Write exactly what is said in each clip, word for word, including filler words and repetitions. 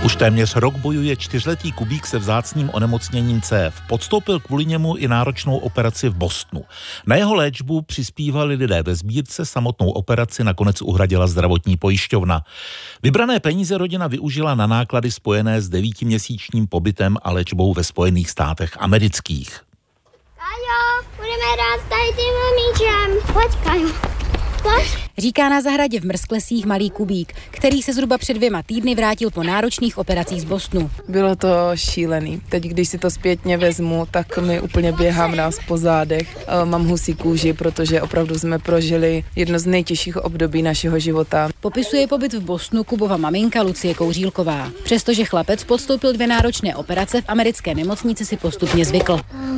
Už téměř rok bojuje čtyřletý Kubík se vzácným onemocněním cév. Podstoupil kvůli němu i náročnou operaci v Bostonu. Na jeho léčbu přispívali lidé ve sbírce, samotnou operaci nakonec uhradila zdravotní pojišťovna. Vybrané peníze rodina využila na náklady spojené s devítiměsíčním pobytem a léčbou ve Spojených státech amerických. Kajo, budeme hrát s tady tím míčem. Pojď, Kajo. Říká na zahradě v Mrzklesích malý Kubík, který se zhruba před dvěma týdny vrátil po náročných operacích z Bostonu. Bylo to šílený. Teď, když si to zpětně vezmu, tak mi úplně běhá mráz po zádech. Mám husí kůži, protože opravdu jsme prožili jedno z nejtěžších období našeho života. Popisuje pobyt v Bostonu Kubova maminka Lucie Kouřílková. Přestože chlapec podstoupil dvě náročné operace, v americké nemocnici si postupně zvykl.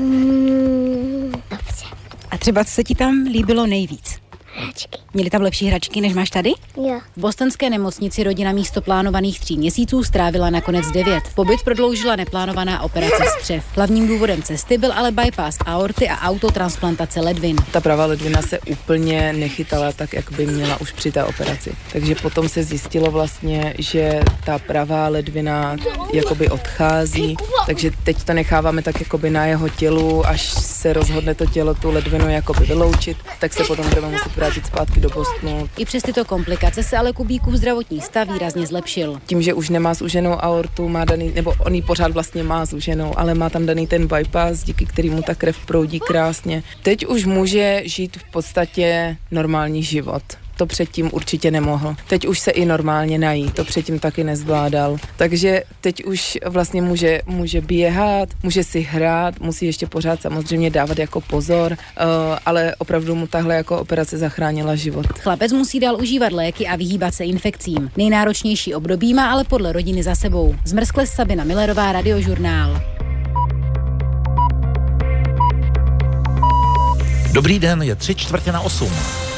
Um, dobře. A třeba co se ti tam líbilo nejvíc? Hračky. Měli tam lepší hračky, než máš tady? Jo. V bostonské nemocnici rodina místo plánovaných tří měsíců strávila nakonec devět. Pobyt prodloužila neplánovaná operace střev. Hlavním důvodem cesty byl ale bypass aorty a autotransplantace ledvin. Ta pravá ledvina se úplně nechytala tak, jak by měla už při té operaci. Takže potom se zjistilo vlastně, že ta pravá ledvina jakoby odchází, takže teď to necháváme tak jakoby na jeho tělu, až se rozhodne to tělo tu ledvinu jakoby vyloučit, tak se potom budeme muset vrátit zpátky do Bostonu. I přes tyto komplikace se ale Kubíkův zdravotní stav výrazně zlepšil. Tím, že už nemá zúženou aortu, má daný, nebo on ji pořád vlastně má zúženou, ale má tam daný ten bypass, díky kterému ta krev proudí krásně. Teď už může žít v podstatě normální život. To předtím určitě nemohl. Teď už se i normálně nají, to předtím taky nezvládal. Takže teď už vlastně může, může běhat, může si hrát, musí ještě pořád samozřejmě dávat jako pozor, uh, ale opravdu mu tahle jako operace zachránila život. Chlapec musí dál užívat léky a vyhýbat se infekcím. Nejnáročnější období má ale podle rodiny za sebou. Z Mrzkles Sabina Millerová, Radiožurnál. Dobrý den, je tři čtvrtě na osm.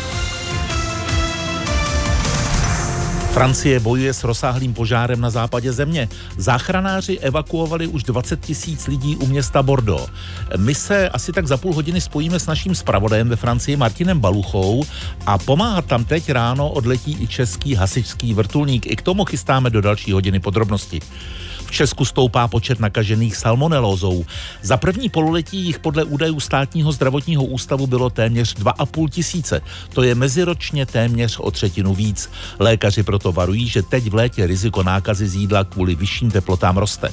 Francie bojuje s rozsáhlým požárem na západě země. Záchranáři evakuovali už dvacet tisíc lidí u města Bordeaux. My se asi tak za půl hodiny spojíme s naším zpravodajem ve Francii Martinem Baluchou a pomáhat tam teď ráno odletí i český hasičský vrtulník. I k tomu chystáme do další hodiny podrobnosti. V Česku stoupá počet nakažených salmonelózou. Za první pololetí jich podle údajů Státního zdravotního ústavu bylo téměř dva a půl tisíce. To je meziročně téměř o třetinu víc. Lékaři proto varují, že teď v létě riziko nákazy z jídla kvůli vyšším teplotám roste.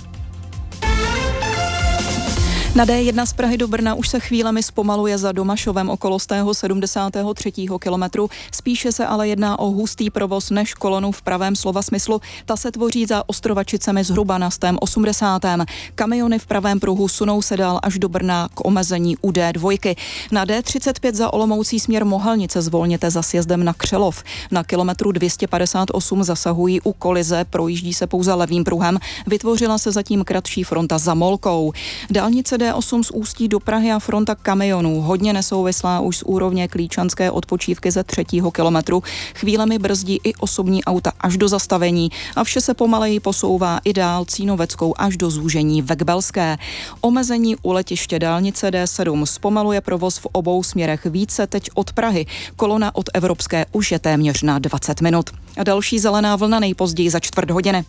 Na dé jedna z Prahy do Brna už se chvílemi zpomaluje za Domašovem okolo stého sedmdesátého třetího kilometru. Spíše se ale jedná o hustý provoz než kolonu v pravém slova smyslu. Ta se tvoří za Ostrovačicemi zhruba na stém osmdesátém Kamiony v pravém pruhu sunou se dál až do Brna k omezení u dé dva. Na dé třicet pět za Olomoucí směr Mohelnice zvolněte za sjezdem na Křelov. Na kilometru dvě stě padesát osm zasahují u kolize, projíždí se pouze levým pruhem. Vytvořila se zatím kratší fronta za Molkou. Dálnice dé osm z Ústí do Prahy a fronta kamionů hodně nesouvislá už z úrovně Klíčanské odpočívky ze třetího kilometru. Chvílemi brzdí i osobní auta až do zastavení a vše se pomaleji posouvá i dál Cínoveckou až do zúžení Vekbelské. Omezení u letiště dálnice dé sedm zpomaluje provoz v obou směrech více teď od Prahy. Kolona od Evropské už je téměř na dvacet minut. A další zelená vlna nejpozději za čtvrt hodiny.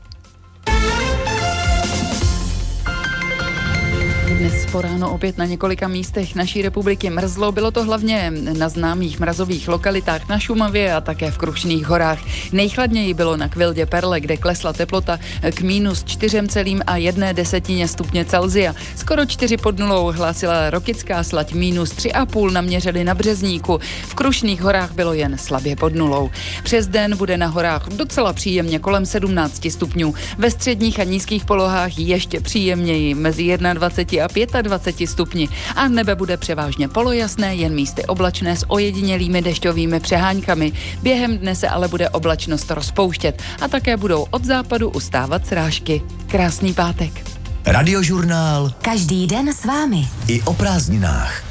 Dnes po ráno opět na několika místech naší republiky mrzlo. Bylo to hlavně na známých mrazových lokalitách na Šumavě a také v Krušných horách. Nejchladněji bylo na Kvildě Perle, kde klesla teplota k mínus čtyři celá jedna desetině stupně Celsia. Skoro čtyři pod nulou hlásila Rokycká Slať, mínus tři a půl naměřili na Březníku. V Krušných horách bylo jen slabě pod nulou. Přes den bude na horách docela příjemně kolem sedmnáct stupňů. Ve středních a nízkých polohách ještě příjemněji mezi dvacet jedna a dvacet pět stupni a nebe bude převážně polojasné, jen místy oblačné s ojedinělými dešťovými přeháňkami. Během dne se ale bude oblačnost rozpouštět a také budou od západu ustávat srážky. Krásný pátek. Radiožurnál. Každý den s vámi. I o prázdninách.